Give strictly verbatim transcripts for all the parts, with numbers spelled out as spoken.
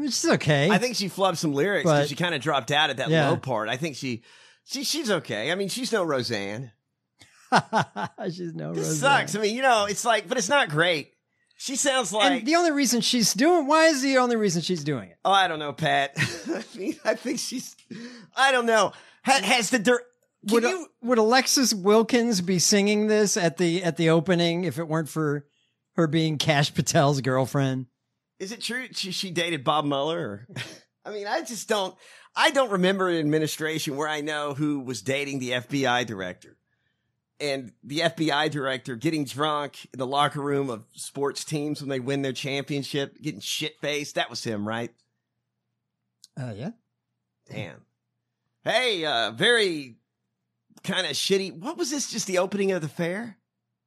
Which is okay. I think she flubbed some lyrics because But- she kind of dropped out at that Yeah. low part. I think she, she, she's okay. I mean, she's no Roseanne. She's no This Roseanne. sucks. I mean, you know, it's like, but it's not great. She sounds like. And the only reason she's doing, why is the only reason she's doing it? Oh, I don't know, Pat. I mean, I think she's. I don't know. Ha, has the dirt? Can Would, you? would Alexis Wilkins be singing this at the at the opening if it weren't for her being Kash Patel's girlfriend? Is it true she, she dated Bob Mueller? Or, I mean, I just don't. I don't remember an administration where I know who was dating the F B I director. And the F B I director getting drunk in the locker room of sports teams when they win their championship, getting shit-faced. That was him, right? Uh, yeah. Damn. Hey, uh, very kind of shitty. What was this? Just the opening of the fair?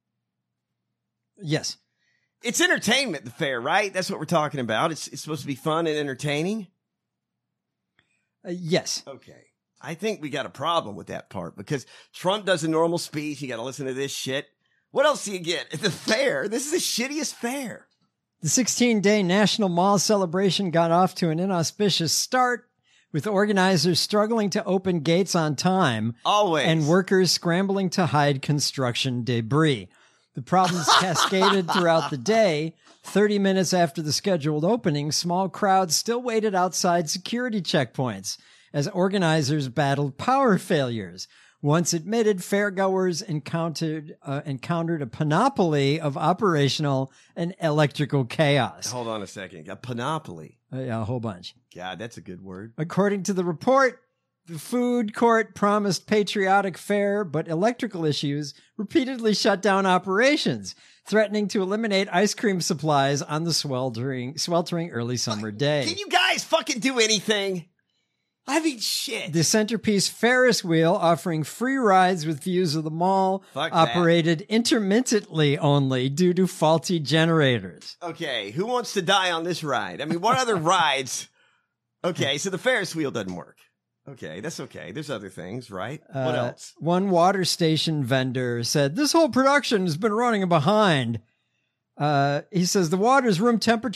Yes. It's entertainment, the fair, right? That's what we're talking about. It's, it's supposed to be fun and entertaining. Uh, yes. Okay. I think we got a problem with that part because Trump does a normal speech. You got to listen to this shit. What else do you get at the fair? This is the shittiest fair. The sixteen-day National Mall celebration got off to an inauspicious start, with organizers struggling to open gates on time. Always. And workers scrambling to hide construction debris. The problems cascaded throughout the day. thirty minutes after the scheduled opening, small crowds still waited outside security checkpoints as organizers battled power failures. Once admitted, fairgoers encountered uh, encountered a panoply of operational and electrical chaos. Hold on a second. A panoply. Uh, yeah, a whole bunch. God, that's a good word. According to the report, the food court promised patriotic fare, but electrical issues repeatedly shut down operations, threatening to eliminate ice cream supplies on the sweltering, sweltering early summer day. Can you guys fucking do anything? I mean, shit. The centerpiece Ferris wheel, offering free rides with views of the mall, Fuck that. operated intermittently only due to faulty generators. Okay, who wants to die on this ride? I mean, what other rides? Okay, so the Ferris wheel doesn't work. Okay, that's okay. There's other things, right? What Uh, else? One water station vendor said, "This whole production has been running behind." Uh, he says the water is room temperature